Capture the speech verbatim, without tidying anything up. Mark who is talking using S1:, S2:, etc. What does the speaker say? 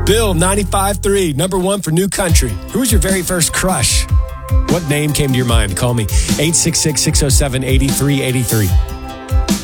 S1: Bill, ninety-five point three, number one for New Country. Who was your very first crush? What name came to your mind? Call me, eight six six, six oh seven, eight three eight three.